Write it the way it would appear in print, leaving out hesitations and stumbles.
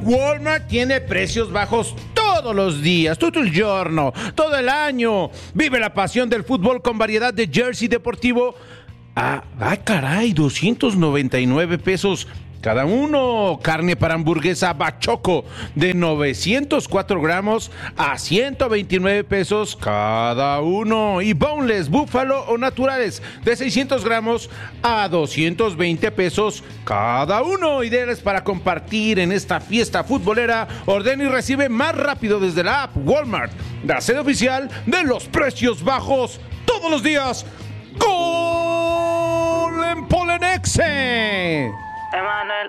Walmart tiene precios bajos todos los días, todo el giorno, todo el año. Vive la pasión del fútbol con variedad de jersey deportivo. Caray, 299 pesos cada uno. Carne para hamburguesa Bachoco de 904 gramos a 129 pesos cada uno. Y boneless, búfalo o naturales de 600 gramos a 220 pesos cada uno. Ideales para compartir en esta fiesta futbolera. Ordena y recibe más rápido desde la app Walmart, la sede oficial de los precios bajos todos los días. ¡Gol en Polenexe! Emanuel